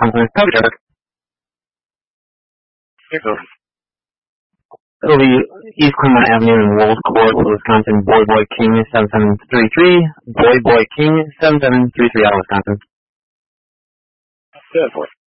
Wisconsin. Copy, Derek. It'll be East Clement Avenue in Wolf Court, Wisconsin. Boy King 7733. Boy King 7733 out of Wisconsin. 7-4.